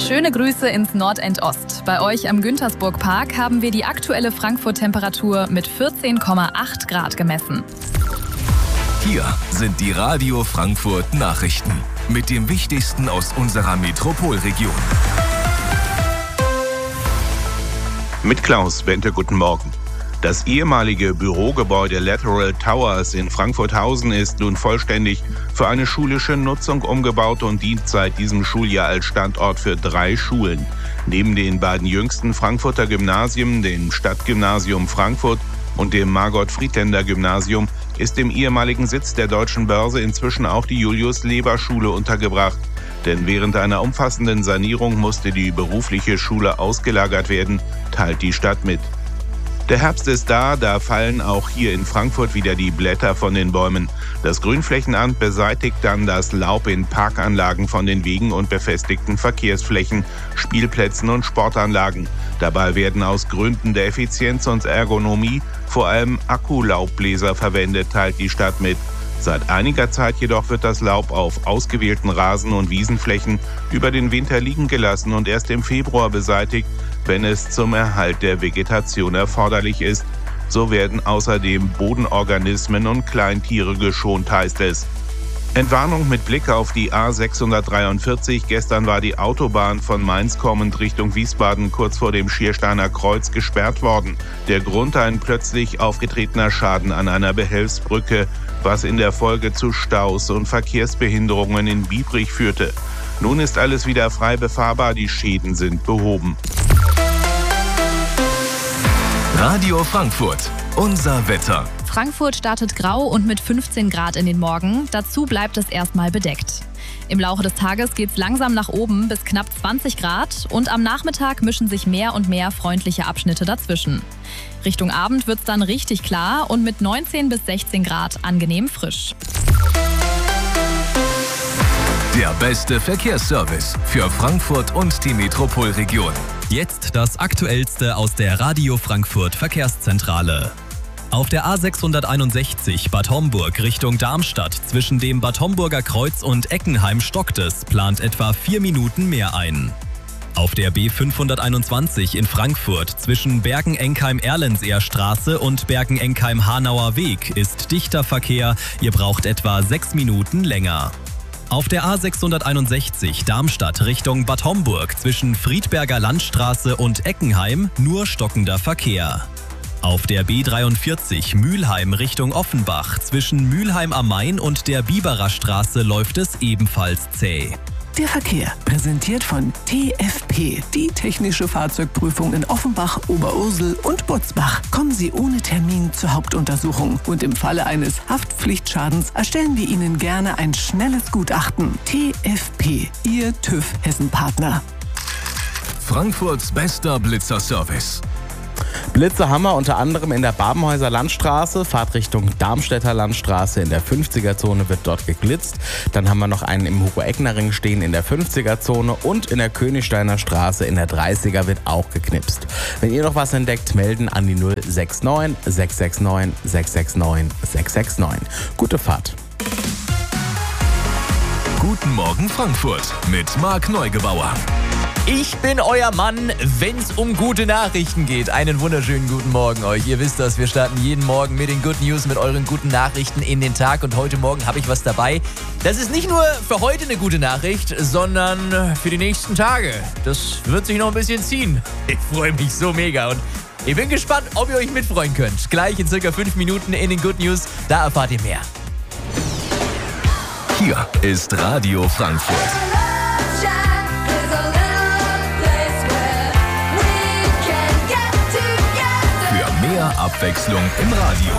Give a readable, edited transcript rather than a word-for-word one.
Schöne Grüße ins Nordendost. Bei euch am Güntersburg-Park haben wir die aktuelle Frankfurt-Temperatur mit 14,8 Grad gemessen. Hier sind die Radio Frankfurt Nachrichten mit dem Wichtigsten aus unserer Metropolregion. Mit Klaus Bente, guten Morgen. Das ehemalige Bürogebäude Lateral Towers in Frankfurthausen ist nun vollständig für eine schulische Nutzung umgebaut und dient seit diesem Schuljahr als Standort für 3 Schulen. Neben den beiden jüngsten Frankfurter Gymnasien, dem Stadtgymnasium Frankfurt und dem Margot-Friedländer-Gymnasium, ist im ehemaligen Sitz der Deutschen Börse inzwischen auch die Julius-Leber-Schule untergebracht. Denn während einer umfassenden Sanierung musste die berufliche Schule ausgelagert werden, teilt die Stadt mit. Der Herbst ist da fallen auch hier in Frankfurt wieder die Blätter von den Bäumen. Das Grünflächenamt beseitigt dann das Laub in Parkanlagen von den Wegen und befestigten Verkehrsflächen, Spielplätzen und Sportanlagen. Dabei werden aus Gründen der Effizienz und Ergonomie vor allem Akkulaubbläser verwendet, teilt die Stadt mit. Seit einiger Zeit jedoch wird das Laub auf ausgewählten Rasen- und Wiesenflächen über den Winter liegen gelassen und erst im Februar beseitigt, wenn es zum Erhalt der Vegetation erforderlich ist. So werden außerdem Bodenorganismen und Kleintiere geschont, heißt es. Entwarnung mit Blick auf die A643. Gestern war die Autobahn von Mainz kommend Richtung Wiesbaden kurz vor dem Schiersteiner Kreuz gesperrt worden. Der Grund: ein plötzlich aufgetretener Schaden an einer Behelfsbrücke, was in der Folge zu Staus und Verkehrsbehinderungen in Biebrich führte. Nun ist alles wieder frei befahrbar, die Schäden sind behoben. Radio Frankfurt, unser Wetter. Frankfurt startet grau und mit 15 Grad in den Morgen. Dazu bleibt es erstmal bedeckt. Im Laufe des Tages geht es langsam nach oben bis knapp 20 Grad und am Nachmittag mischen sich mehr und mehr freundliche Abschnitte dazwischen. Richtung Abend wird es dann richtig klar und mit 19 bis 16 Grad angenehm frisch. Der beste Verkehrsservice für Frankfurt und die Metropolregion. Jetzt das Aktuellste aus der Radio Frankfurt Verkehrszentrale. Auf der A661 Bad Homburg Richtung Darmstadt zwischen dem Bad Homburger Kreuz und Eckenheim stockt es, plant etwa 4 Minuten mehr ein. Auf der B521 in Frankfurt zwischen Bergen-Enkheim-Erlenseer-Straße und Bergen-Enkheim-Hanauer Weg ist dichter Verkehr, ihr braucht etwa 6 Minuten länger. Auf der A661 Darmstadt Richtung Bad Homburg zwischen Friedberger Landstraße und Eckenheim nur stockender Verkehr. Auf der B43 Mülheim Richtung Offenbach zwischen Mülheim am Main und der Biberer Straße läuft es ebenfalls zäh. Der Verkehr, präsentiert von TFP, die technische Fahrzeugprüfung in Offenbach, Oberursel und Butzbach. Kommen Sie ohne Termin zur Hauptuntersuchung und im Falle eines Haftpflichtschadens erstellen wir Ihnen gerne ein schnelles Gutachten. TFP, Ihr TÜV Hessen-Partner. Frankfurts bester Blitzerservice. Blitze haben wir unter anderem in der Babenhäuser Landstraße, Fahrtrichtung Darmstädter Landstraße. In der 50er-Zone wird dort geglitzt. Dann haben wir noch einen im Hugo-Eckner-Ring stehen in der 50er-Zone und in der Königsteiner Straße in der 30er wird auch geknipst. Wenn ihr noch was entdeckt, melden an die 069 669 669 669. Gute Fahrt. Guten Morgen Frankfurt mit Marc Neugebauer. Ich bin euer Mann, wenn's um gute Nachrichten geht. Einen wunderschönen guten Morgen euch. Ihr wisst das, wir starten jeden Morgen mit den Good News, mit euren guten Nachrichten in den Tag. Und heute Morgen habe ich was dabei. Das ist nicht nur für heute eine gute Nachricht, sondern für die nächsten Tage. Das wird sich noch ein bisschen ziehen. Ich freue mich so mega und ich bin gespannt, ob ihr euch mitfreuen könnt. Gleich in circa 5 Minuten in den Good News, da erfahrt ihr mehr. Hier ist Radio Frankfurt. Für mehr Abwechslung im Radio.